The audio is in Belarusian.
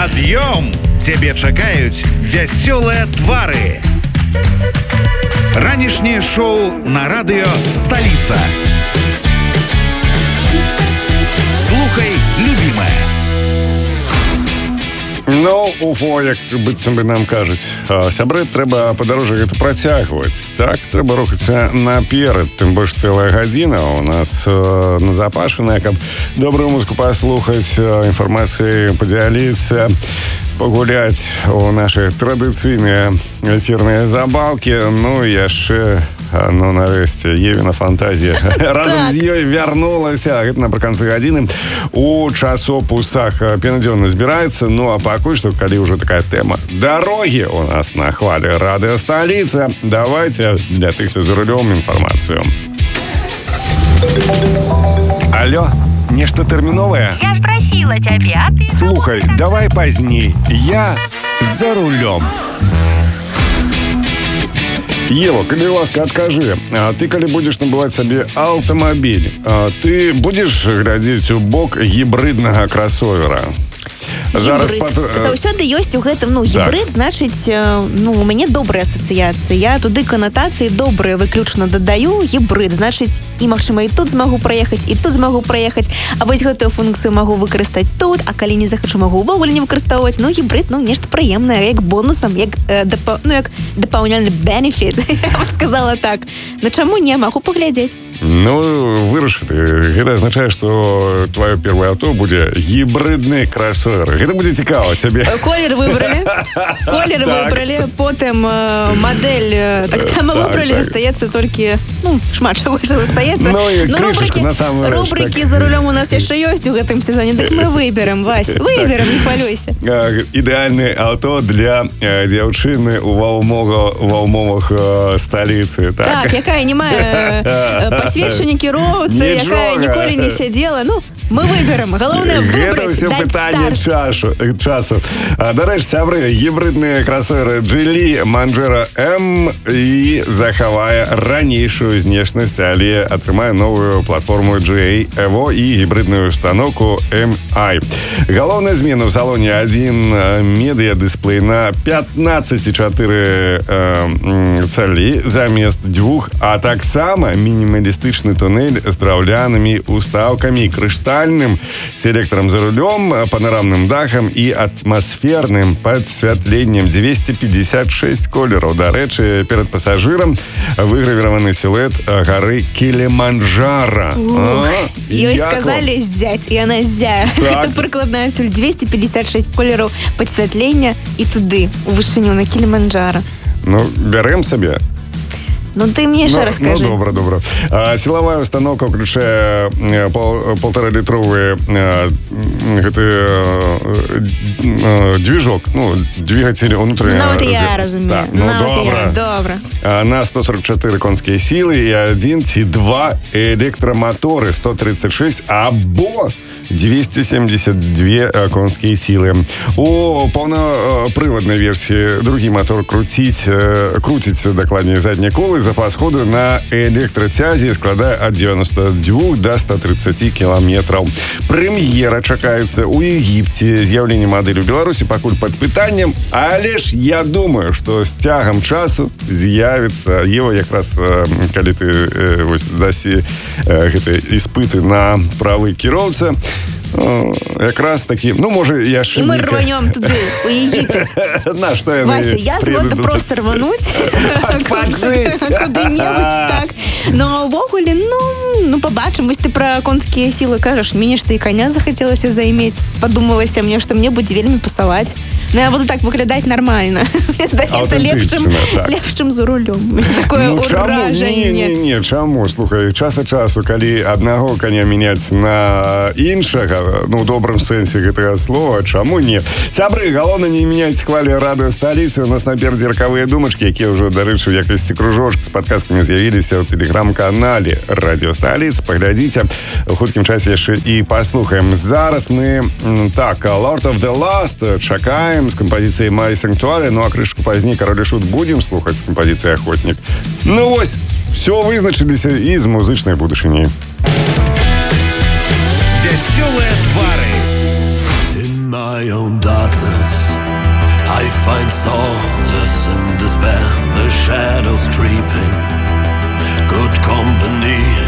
Пад'ём! Цябе чакаюць вясёлыя твары. Ранішняе шоу на радыё «Сталіца». Слухай, любімая. Ну, УФО, як быццам бы нам кажуць, сябры, трэба падарожжа гэта працягваць. Так, трэба рухацца наперад. Тым больш цэлая гадзіна у нас назапашаная, каб добрую музыку паслухаць, інфармацыяй падзяліцца, пагуляць у наши традыцыйныя эфірныя забаўкі. Ну і яшчэ, ну, нарэшце, Евіна фантазія разам з ёй вярнулася. Гэта напрыканцы гадзіны. У часопусах пенадзённа збіраецца. Ну, а пакуль што, калі ўжо такая тэма дарогі у нас на хвалі радыё «Сталіца», давайте для тых, хто за рулём, інфармацыю. Алло, нешта тэрміновае? Я спросила тебя, а ты... Слухай, давай пазней. Я за рулем. Ева, калі ласка, адкажы, ты калі будзеш набываць сабе аўтамабіль, ты будзеш глядзець у бок гібрыднага красовера? Заўсёды ёсць у гэтым, ну, гібрид, значыць, ну, у мяне добрыя асацыяцыі. Я туды канатацыі добрыя выключна дадаю. Гібрид, значыць, і, магчыма, і тут змагу праехаць, і тут змагу праехаць. А вось гэтую функцыю магу выкарыстаць тут, а калі не захачу, магу ўвогуле не выкарыстоўваць. Ну, гібрид, ну, нешта прыемнае, як бонусам, як дапаўняльны бенефіт. Я б сказала так. На чаму не, магу паглядзець. Ну, вырашылі. Гэта азначае, што твоё первое аўто будзе гібридны красовер. Гэта будзе цікава цябе. Колер выбралі. Колер выбралі. Потым мадэль таксама выбралі. Застаецца толькі, ну, шмат чаго яшчэ застаецца. Ну, і крышачка на самом рэч. Рубрыкі за рулём у нас яшчэ ёсць у гэтым сезоне. Дык мы выберем, Вась. Выберем, не хвалюйся. Ідэальнае аўто для дзяўчыны ва ўмовах сталіцы. Так, якая не мае пасведчання кіроўцы, якая ніколі не сядзела. Ну, мы выберем. Галоўнае выбраць, даць старт. Часу. Дарэчы, сябры, гібридныя красоверы Geely Manjaro M і захавае ранейшую знешнасць, але атрымае новую платформу GA Evo і гібридную установку MI. Галоўная змена ў салоне один медыа-дысплей на 15,4 цалі замест 2, а таксама мінімалістычны тунель з драўлянымі устаўкамі, крыштальным селектарам за рулём, панорамным дахам і атмасферным падсвятленнем. 256 колераў. Дарэчы, перад пасажырам выгравіраваны сілуэт гары Кіліманджара. Ёй сказалі ззяць, і яна ззяе. Гэта прыкладная суль. 256 колераў падсвятлення і туды, у вышыню на Кіліманджара. Ну, бярем сабе. Ну, ты мне еще расскажи. Ну, добра. Силовая установка включае 1,5-літровый движок, ну, двигатель внутренний. Ну, вот я разумею. Так, ну, добра. На 144 конские силы и 1 ці 2 электромоторы 136 або 272 конские силы. У полноприводной версии другі мотор крутіць дакладней заднія колы. Запас ходу на электрацязе складае ад 92 до 130 километров. Прэм'ера чакаецца ў Егіпце. З'яўленне мадэлі ў Беларусі пакуль пад пытаннем, але ж я думаю, што з цягам часу з'явіцца. Ева, якраз калі ты дасі гэтыя іспыты на правы кіроўца, якраз такі, ну, можа, яшчэ... І мы рванем туды, у Егіпет. На, што яны... Вася, я згодна просто рвануць. Паджыць. Куды-небудзь так. Но ўвогуле, ну, побачым. Вось ты пра конскія сілы кажаш, мне ж ты і коня захацелася займець. Падумалася мне, што мне будзе вельмі пасаваць. Ну, я буду так выглядаць нормально. Мне здаецца лепшым за рулём. Такое ўражанне. Не, чаму? Слухай, час ад часу, калі аднаго коня мяняць на іншага, ну, у добрым сэнсе гэтага слова, чаму не? Сябры, галоўна не мяняць хвалі радыё «Сталіцы». У нас наперадзе ракавыя думачкі, якія ўжо, дарэчы, у якасці кружочка з падказкамі з'явіліся ў тэлеграм-канале радыё «Сталіца». Паглядзіце. У хуткім часе яшчэ і паслухаем. Зараз мы, так, Lord of the Lost чакаем з кампазіцыяй «My Sanctuary», ну а крышку пазней «Кароль і Шут» будзем слухаць з кампазіцыяй «Охотник». Ну вось, все вызначыліся і з музычнай будучыняй. Вясёлыя твары. In my own darkness find solace in despair, the shadows creeping